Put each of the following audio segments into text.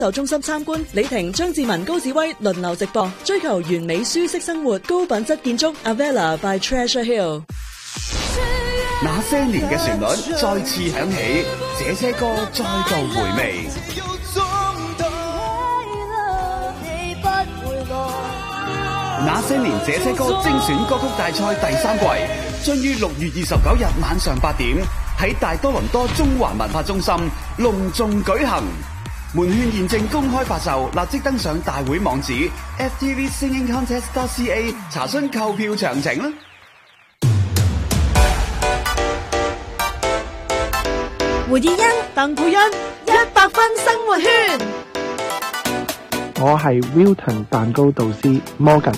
售中心參觀，李婷、張志文、高志威輪流直播，追求完美舒適生活，高品質建築 Avella by Treasure Hill。 那些年嘅旋律再次響起，這些歌再度回味。那些年這些歌精選歌曲大賽第3季，將於6月29日晚上8點喺大多倫多中環文化中心隆重舉行。門券現正公開發售，立即登上大會網址 ftvsingingcontest.ca 查詢購票詳情啦。 胡以欣、鄧佩欣100分生活圈。 我係 Wilton 蛋糕導師 Morgan。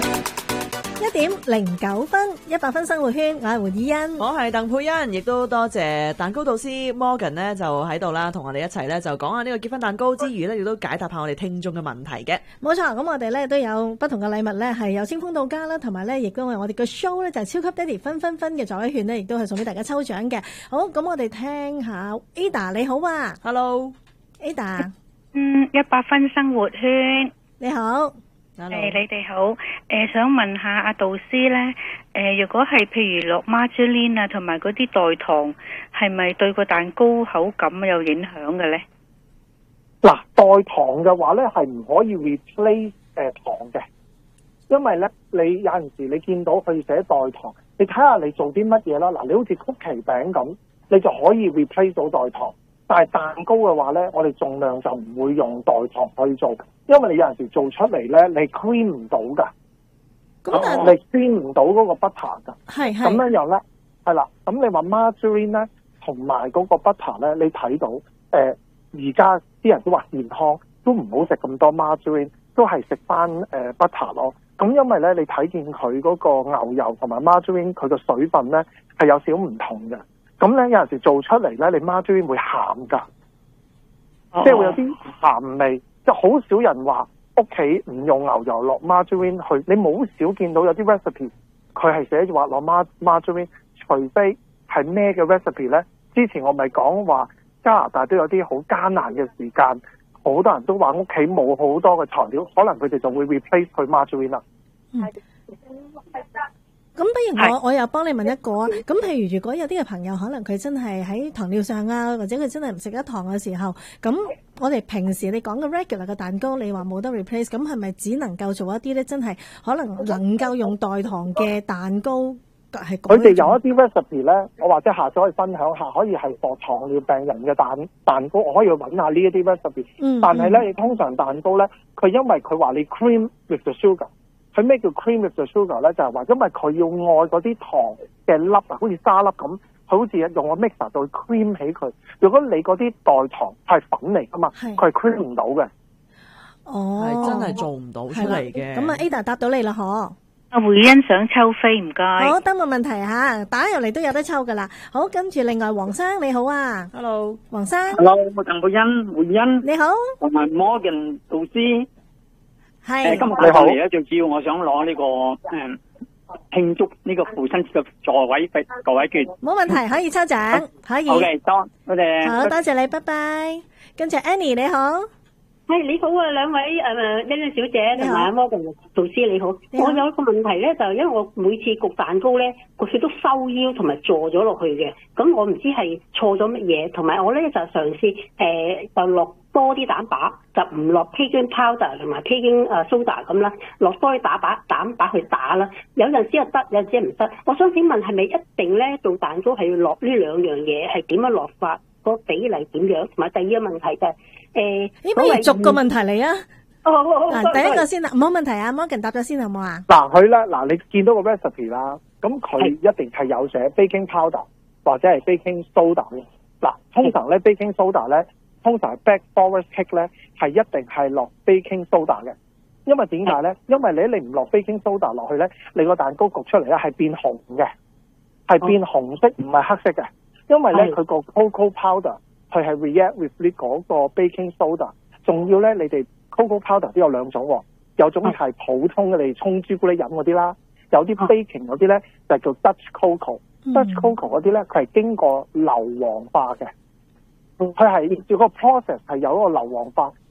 1.09分100分生活圈，我係胡以欣， 我係鄧佩欣，亦都多謝蛋糕導師 Morgan 呢就喺度啦，同我哋一齊咧就講下呢個結婚蛋糕之餘咧，亦都解答下我哋聽眾嘅問題嘅。 冇錯，咁我哋咧都有不同嘅禮物咧，係有清風到家啦，同埋咧亦都係我哋嘅 show 咧就係超級爹哋分嘅座位券咧，亦都係送俾大家抽獎嘅。好，咁我哋聽下 Ada 你好啊 ，Hello Ada， 100分生活圈你好。 你哋好，想問下阿導師呢，如果係譬如落 margarine 啊，同埋嗰啲代糖，係咪對個蛋糕口感有影響嘅呢？ 嗱，代糖嘅話呢，係唔可以 replace 糖嘅，因為呢，你有陣時你見到佢寫代糖，你睇下你做啲乜嘢啦。嗱，你好似曲奇餅咁，你就可以 replace 到代糖。但係蛋糕嘅話呢，我哋盡量就唔會用代糖去做，因為你有陣時做出嚟呢，你 cream 唔到噶，你 cream 唔到嗰個 butter 噶， 係咁樣樣呢，係啦。咁你話 margarine 呢，同埋嗰個 butter 呢，你睇到而家啲人都話健康，都唔好食咁多 margarine， 都係食翻butter 咯。咁因為呢，你睇見佢嗰個牛油同埋 margarine 佢個水分呢，係有少少唔同嘅。咁咧有陣時做出嚟咧，你 margarine 會鹹噶，即係會有啲鹹味，即係好少人話屋企唔用牛油落 margarine 去，你冇少見到有啲 recipe 佢係寫住話落 margarine， 除非係咩嘅 recipe 咧？之前我咪講話加拿大都有啲好艱難嘅時間，好多人都話屋企冇好多嘅材料，可能佢哋就會 replace 佢 margarine 啦。 咁不如我又幫你問一個啊，咁譬如如果有啲嘅朋友可能佢真係喺糖尿上啊，或者佢真係唔食得糖嘅時候，咁我哋平時你講嘅 regular 嘅蛋糕，你話冇得 replace， 咁係咪只能夠做一啲咧？真係可能夠用代糖嘅蛋糕係佢哋有一啲 recipe 咧，我或者下次可以分享下，可以係for糖尿病人嘅蛋糕，我可以去揾下呢一啲 recipe。但係咧，你通常蛋糕咧，佢因為佢話你 cream with the sugar。佢咩叫 cream with the sugar 咧？就係話因為佢要愛嗰啲糖嘅粒啊，好似沙粒咁，佢好似用個 mixer 度 cream 起佢。如果你嗰啲代糖係粉嚟噶嘛，佢係 cream 唔到嘅。 哦， 係真係做唔到出嚟嘅。 咁啊 Ada 答到你啦，嗬？ 阿胡欣想抽飛，唔該。 好，得冇問題嚇，打入嚟都有得抽噶啦。好，跟住另外黃生你好啊 ，Hello， 黃生。 Hello， 我鄧佩欣，胡欣。 你好。 同埋 Morgan 導師。 係。 今日打上嚟咧，最主要我想攞呢個慶祝呢個父親節嘅座位券。 冇問題，可以抽獎，可以。 OK，多謝。 好，多謝你，拜拜。跟住 Annie 你好。 係你好啊，兩位欣欣小姐同埋阿 Morgan 導師你好。我有一個問題咧，就因為我每次焗蛋糕咧，佢都收腰同埋坐咗落去嘅，咁我唔知係錯咗乜嘢，同埋我咧就嘗試就落多啲蛋白，就唔落 baking powder 同埋 baking soda 咁啦，落多啲蛋白去打啦。有陣時又得，有陣時唔得。我想請問係咪一定咧做蛋糕係要落呢兩樣嘢？係點樣落法？個比例點樣？同埋第二個問題就係不如逐個問題嚟啊！ 嗱， 第一個先啦，冇問題啊 ，Morgan 答咗先好唔好啊？ 佢咧你見到個 recipe 啦，咁佢一定係有寫 baking powder 或者係 baking soda 嘅。通常咧 baking soda 咧，通常係 Black Forest cake 咧係一定係落 baking soda 嘅。因為點解咧？因為你唔落 baking soda 落去咧，你個蛋糕焗出嚟咧係變紅嘅，係變紅色唔係黑色嘅。因為咧佢個 cocoa powder 佢係 react with 呢嗰個 baking soda， 仲要咧你哋 cocoa powder 都有兩種喎，有種係普通嘅你沖朱古力飲嗰啲啦，有啲 baking 嗰啲咧就叫 Dutch cocoa。Dutch cocoa 嗰啲咧佢係經過硫磺化嘅，佢係個 process 係有一個硫磺化，